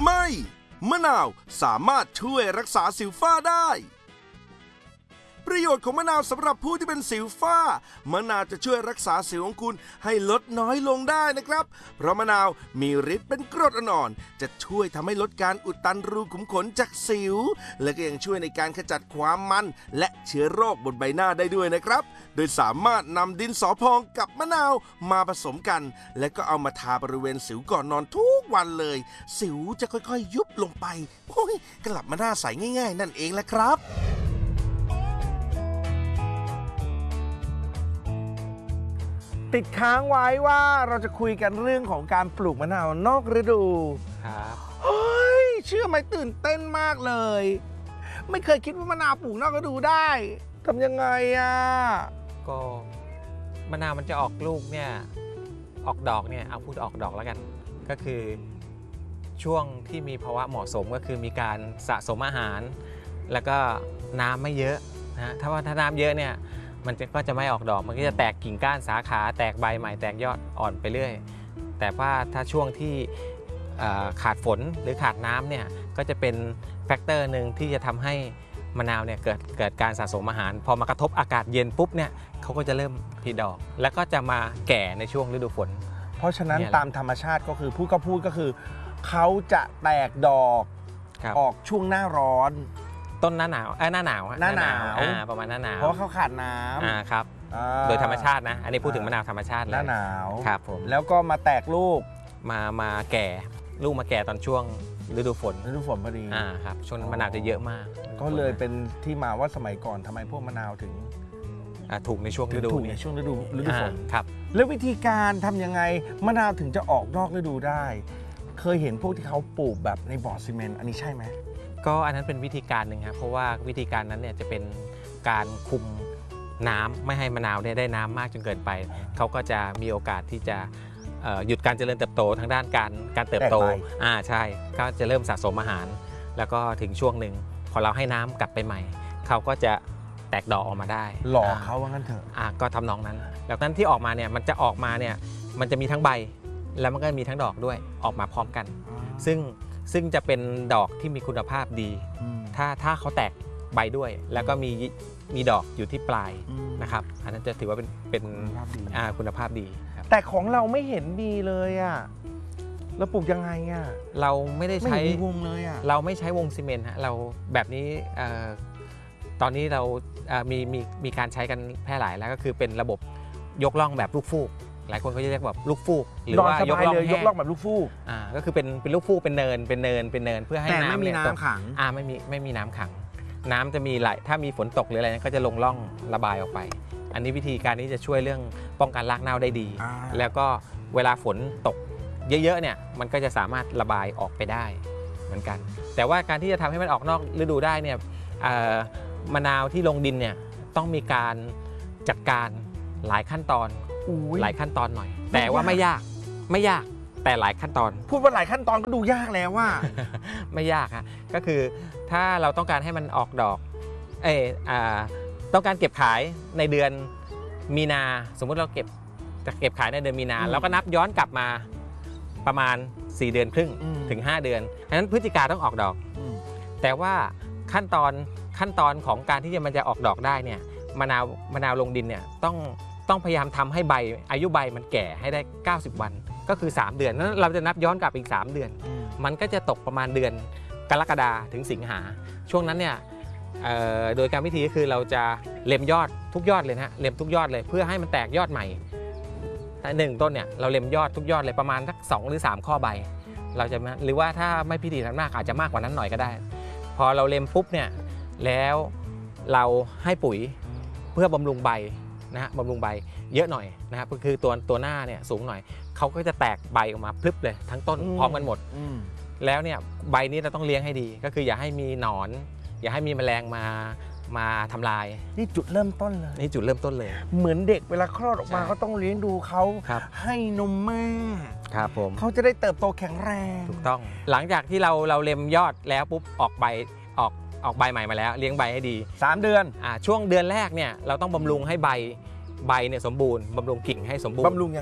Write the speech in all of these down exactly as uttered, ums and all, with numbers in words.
รือไม่มะนาวสามารถช่วยรักษาสิวฝ้าได้ประโยชน์ของมะนาวสำหรับผู้ที่เป็นสิวฝ้ามะนาวจะช่วยรักษาสิวของคุณให้ลดน้อยลงได้นะครับเพราะมะนาวมีฤทธิ์เป็นกรดอ่อนๆจะช่วยทำให้ลดการอุดตันรูขุมขนจากสิวและก็ยังช่วยในการขจัดความมันและเชื้อโรคบนใบหน้าได้ด้วยนะครับโดยสามารถนำดินสอพองกับมะนาวมาผสมกันและก็เอามาทาบริเวณสิวก่อนนอนทุกวันเลยสิวจะค่อยๆยุบลงไปโอ้ยกลับมาหน้าใสง่ายๆนั่นเองแหละครับติดค้างไว้ว่าเราจะคุยกันเรื่องของการปลูกมะนาวนอกฤดูครับเฮ้ยเชื่อไหมตื่นเต้นมากเลยไม่เคยคิดว่ามะนาวปลูกนอกฤดูได้ทำยังไงอ่ะก็มะนาวมันจะออกลูกเนี่ยออกดอกเนี่ยเอาพูดออกดอกแล้วกันก็คือช่วงที่มีภาวะเหมาะสมก็คือมีการสะสมอาหารแล้วก็น้ำไม่เยอะนะถ้าว่าถ้าน้ำเยอะเนี่ยมันก็จะไม่ออกดอกมันก็จะแตกกิ่งก้านสาขาแตกใบใหม่แตกยอดอ่อนไปเรื่อยแต่ว่าถ้าช่วงที่ขาดฝนหรือขาดน้ำเนี่ยก็จะเป็นแฟกเตอร์หนึ่งที่จะทำให้มะนาวเนี่ยเกิดเกิดการสะสมอาหารพอมากระทบอากาศเย็นปุ๊บเนี่ยเขาก็จะเริ่มผลิดอกแล้วก็จะมาแก่ในช่วงฤดูฝนเพราะฉะนั้นตามธรรมชาติก็คือพูดก็พูดก็คือเขาจะแตกดอกออกช่วงหน้าร้อนต้นหน้าหนาวเออหน้าหนาวหน้าหนาวประมาณหน้าหนาวเพราะเขาขาดน้ำอ่าครับโดยธรรมชาตินะอันนี้พูดถึงมะนาวธรรมชาติเลยหน้าหนาวครับผมแล้วก็มาแตกลูกมามาแก่ลูกมาแก่ตอนช่วงฤดูฝนฤดูฝนพอดีอ่าครับช่วงมะนาวจะเยอะมากก็เลยเป็นที่มาว่าสมัยก่อนทำไมพวกมะนาวถึงถูกในช่วงฤดูถูกในช่วงฤดูฤดูฝนครับแล้ววิธีการทำยังไงมะนาวถึงจะออกนอกฤดูได้เคยเห็นพวกที่เขาปลูกแบบในบ่อซีเมนต์อันนี้ใช่ไหมก็อันนั้นเป็นวิธีการหนึ่งครับเพราะว่าวิธีการนั้นเนี่ยจะเป็นการคุมน้ำไม่ให้มะนาวได้น้ำมากจนเกินไปเขาก็จะมีโอกาสที่จะหยุดการเจริญเติบโตทางด้านการการเติบโตอ่าใช่ก็จะเริ่มสะสมอาหารแล้วก็ถึงช่วงหนึ่งพอเราให้น้ำกลับไปใหม่เขาก็จะแตกดอกออกมาได้หลอกเขาว่างั้นเถอะอ่าก็ทำนองนั้นจากนั้นที่ออกมาเนี่ยมันจะออกมาเนี่ยมันจะมีทั้งใบแล้วมันก็มีทั้งดอกด้วยออกมาพร้อมกันซึ่งซึ่งจะเป็นดอกที่มีคุณภาพดีถ้าถ้าเขาแตกใบด้วยแล้วก็มีมีดอกอยู่ที่ปลายนะครับอันนั้นจะถือว่าเป็นเป็นคุณภาพดีแต่ของเราไม่เห็นมีเลยอ่ะเราปลูกยังไงอ่ะเราไม่ได้ใช้วงเลยอ่ะเราไม่ใช้วงซีเมนต์ฮะเราแบบนี้ตอนนี้เรามีมีมีการใช้กันแพร่หลายแล้วก็คือเป็นระบบยกล่องแบบลูกฟูกหลายคนเขาจะเรียกแบบลูกฟูกหรือว่ายกล่องยกล่องแบบลูกฟูกอ่าก็คือเป็นเป็นลูกฟูกเป็นเนินเป็นเนินเป็นเนินเพื่อให้น้ำไม่มีน้ำขังอ่าไม่มีไม่มีน้ำขังน้ำจะมีไหลถ้ามีฝนตกหรืออะไรก็จะลงร่องระบายออกไปอันนี้วิธีการนี้จะช่วยเรื่องป้องกันรากเน่าได้ดีแล้วก็เวลาฝนตกเยอะๆเนี่ยมันก็จะสามารถระบายออกไปได้เหมือนกันแต่ว่าการที่จะทำให้มันออกนอกฤดูได้เนี่ยมะนาวที่ลงดินเนี่ยต้องมีการจัดการหลายขั้นตอนหลายขั้นตอนหน่อยแต่ว่าไม่ยากไม่ยากแต่หลายขั้นตอนพูดว่าหลายขั้นตอนก็ดูยากแล้วว่าไม่ยากฮะก็คือถ้าเราต้องการให้มันออกดอกเออต้องการเก็บขายในเดือนมีนาสมมุติเราเก็บจะเก็บขายในเดือนมีนาเราก็นับย้อนกลับมาประมาณสี่เดือนครึ่งถึงห้าเดือนดังนั้นพฤศจิกาต้องออกดอกแต่ว่าขั้นตอนขั้นตอนของการที่จะมันจะออกดอกได้เนี่ยมะนาวมะนาวลงดินเนี่ยต้องต้องพยายามทำให้ใบอายุใบมันแก่ให้ได้เก้าสิบวันก็คือสามเดือนนั้นเราจะนับย้อนกลับอีกสามเดือนมันก็จะตกประมาณเดือนกรกฎาถึงสิงหาช่วงนั้นเนี่ยโดยการวิธีก็คือเราจะเล็มยอดทุกยอดเลยนะเล็มทุกยอดเลยเพื่อให้มันแตกยอดใหม่หนึ่งต้นเนี่ยเราเล็มยอดทุกยอดเลยประมาณสักสองหรือสามข้อใบเราจะหรือว่าถ้าไม่พิถีพิถันมากอาจจะมากกว่านั้นหน่อยก็ได้พอเราเล็มปุ๊บเนี่ยแล้วเราให้ปุ๋ยเพื่อบำรุงใบนะฮะบำรุงใบเยอะหน่อยนะครับก็คือตัวตัวหน้าเนี่ยสูงหน่อยเขาก็จะแตกใบออกมาพลึบเลยทั้งต้นพร้อมกันหมดแล้วเนี่ยใบนี้เราต้องเลี้ยงให้ดีก็คืออย่าให้มีหนอนอย่าให้มีแมลงมามาทำลายนี่จุดเริ่มต้นเลยนี่จุดเริ่มต้นเลยเหมือนเด็กเวลาคลอดออกมาเขาต้องเลี้ยงดูเขาให้นมแม่ครับผมเขาจะได้เติบโตแข็งแรงถูกต้องหลังจากที่เราเราเล็มยอดแล้วปุ๊บออกใบออกออกใบใหม่มาแล้วเลี้ยงใบให้ดีสามเดือนอ่าช่วงเดือนแรกเนี่ยเราต้องบำรุงให้ใบใบเนี่ยสมบูรณ์บำรุงกิ่งให้สมบูรณ์บำรุงยังไง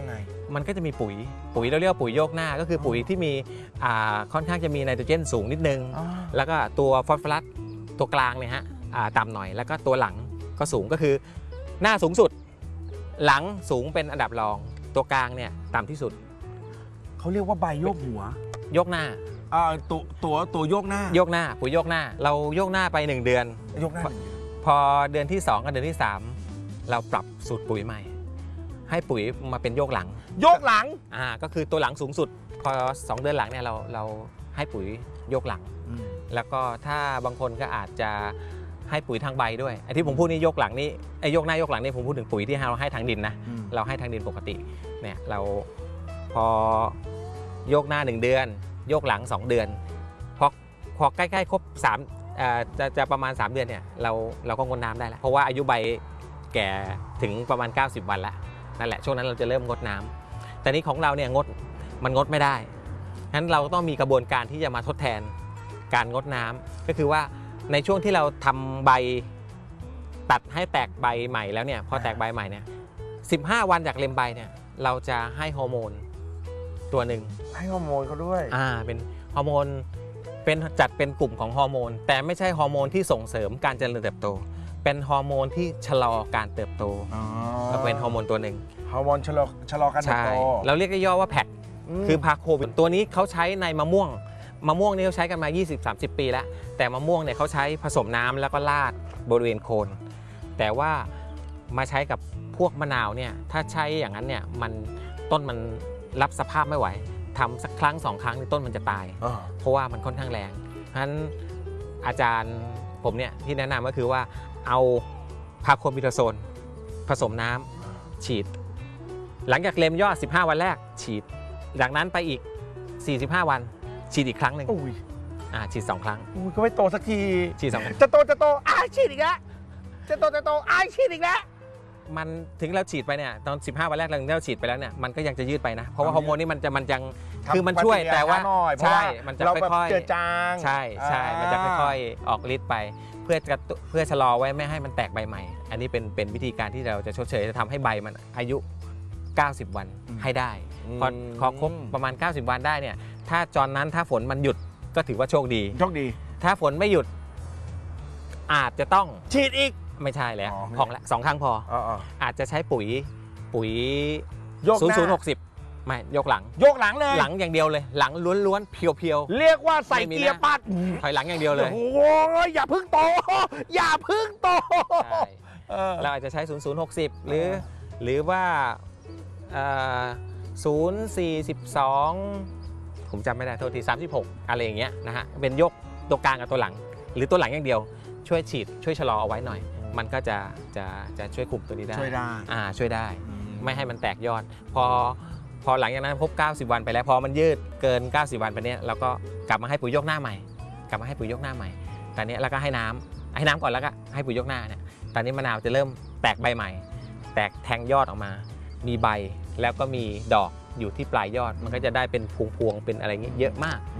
มันก็จะมีปุ๋ยปุ๋ยเราเรียกว่าปุ๋ยโยกหน้าก็คือปุ๋ยที่มีอ่าค่อนข้างจะมีไนโตรเจนสูงนิดนึงแล้วก็ตัวฟอสฟอรัสตัวกลางเนี่ยฮะอ่าต่ำหน่อยแล้วก็ตัวหลังก็สูงก็คือหน้าสูงสุดหลังสูงเป็นอันดับรองตัวกลางเนี่ยต่ำที่สุดเขาเรียกว่าใบโยกหัวโยกหน้าอ่าตัวตัวตัวโยกหน้าโยกหน้าปุ๋ยโยกหน้าเราโยกหน้าไปหนึ่งเดือนโยกหน้าพอเดือนที่สองกับเดือนที่สามเราปรับสูตรปุ๋ยใหม่ให้ปุ๋ยมาเป็นโยกหลังโยกหลังอ่าก็คือตัวหลังสูงสุดพอสองเดือนหลังเนี่ยเราเราให้ปุ๋ยโยกหลังแล้วก็ถ้าบางคนก็อาจจะให้ปุ๋ยทางใบด้วยไอ้ที่ผมพูดนี่โยกหลังนี่ไอ้โยกหน้าโยกหลังนี่ผมพูดถึงปุ๋ยที่เราให้ทางดินนะเราให้ทางดินปกติเนี่ยเราพอโยกหน้าหนึ่งเดือนโยกหลังสองเดือนพอพอใกล้ๆครบสามอ่าจะจะประมาณสามเดือนเนี่ยเราเราก็งดน้ำได้แล้วเพราะว่าอายุใบแก่ถึงประมาณเก้าสิบวันแล้วนั่นแหละช่วงนั้นเราจะเริ่มงดน้ำแต่นี้ของเราเนี่ยงดมันงดไม่ได้ฉะนั้นเราต้องมีกระบวนการที่จะมาทดแทนการงดน้ำก็คือว่าในช่วงที่เราทำใบตัดให้แตกใบใหม่แล้วเนี่ยพอแตกใบใหม่เนี่ยสิบห้าวันจากเล็มใบเนี่ยเราจะให้ฮอร์โมนตัวหนึ่งให้ฮอร์โมนเขาด้วยอ่าเป็นฮอร์โมนเป็นจัดเป็นกลุ่มของฮอร์โมนแต่ไม่ใช่ฮอร์โมนที่ส่งเสริมการเจริญเติบโตเป็นฮอร์โมนที่ชะลอการเติบโตเป็นฮอร์โมนตัวหนึ่งฮอร์โมนชะลอชะลอการเติบโตเราเรียกย่อว่าแพคคือพาโคบินตัวนี้เขาใช้ในมะม่วงมะม่วงนี่เขาใช้กันมา ยี่สิบถึงสามสิบ ปีแล้วแต่มะม่วงเนี่ยเขาใช้ผสมน้ำแล้วก็ราดบริเวณโคนแต่ว่ามาใช้กับพวกมะนาวเนี่ยถ้าใช้อย่างนั้นเนี่ยมันต้นมันรับสภาพไม่ไหวทำสักครั้งสองครั้งต้นมันจะตายเพราะว่ามันค่อนข้างแรงฉะนั้นอาจารย์ผมเนี่ยที่แนะนำก็คือว่าเอาพาโคบิโทโซนผสมน้ำฉีดหลังจากเล็มยอดสิบห้าวันแรกฉีดจากนั้นไปอีกสี่สิบห้าวันฉีดอีกครั้งหนึ่งอ่าฉีดสองครั้งอุ้ยก็ไม่โตสักทีฉีดสองจะโตจะโตอ้ายฉีดอีกแล้วจะโตจะโตอ้ายฉีดอีกแล้วมันถึงเราฉีดไปเนี่ยตอนสิบห้าวันแรกเราเราฉีดไปแล้วเนี่ยมันก็ยังจะยืดไปนะเพราะว่าฮอร์โมนนี่มันจะมันยังคือมันช่วยแต่ว่าใช่มันจะค่อยๆเจือจางใช่ใช่มันจะค่อยๆออกฤทธิ์ไปเพื่อจะเพื่อชะลอไว้ไม่ให้มันแตกใบใหม่อันนี้เป็นเป็นวิธีการที่เราจะชดเชยจะทำให้ใบมันอายุเก้าสิบวันให้ได้พอพอครบประมาณเก้าสิบวันได้เนี่ยถ้าจอนนั้นถ้าฝนมันหยุดก็ถือว่าโชคดีโชคดีถ้าฝนไม่หยุดอาจจะต้องฉีดอีกไม่ใช่แล้วของละสองครั้งพออาจจะใช้ปุ๋ยปุ๋ยศูนย์ศูนย์ หกสิบไม่ยกหลังยกหลังเลยหลังอย่างเดียวเลยหลังล้วนๆเพียวๆเรียกว่าใส่เกียร์ปัดถอยหลังอย่างเดียวเลยโอ้ยอย่าพึ่งโตอย่าพึ่งโตเราอาจจะใช้ศูนย์ ศูนย์ หกสิบหรือหรือว่าศูนย์ สี่สิบสองผมจำไม่ได้โทษทีสามสิบหกอะไรอย่างเงี้ยนะฮะเป็นยกตัวกลางกับตัวหลังหรือตัวหลังอย่างเดียวช่วยฉีดช่วยชะลอเอาไว้หน่อยมันก็จะจะจะช่วยคุมตัวนี้ได้ช่วยได้อ่าช่วยได้ไม่ให้มันแตกยอดพอพอหลังจากนั้นครบเก้าสิบวันไปแล้วพอมันยืดเกินเก้าสิบวันไปเนี้ยเราก็กลับมาให้ปุ๋ยยกหน้าใหม่กลับมาให้ปุ๋ยยกหน้าใหม่ตอนนี้แล้วก็ให้น้ำให้น้ำก่อนแล้วก็ให้ปุ๋ยยกหน้าเนี่ยตอนนี้มะนาวจะเริ่มแตกใบใหม่แตกแทงยอดออกมามีใบแล้วก็มีดอกอยู่ที่ปลายยอดมันก็จะได้เป็นพวงๆเป็นอะไรเงี้ยเยอะมาก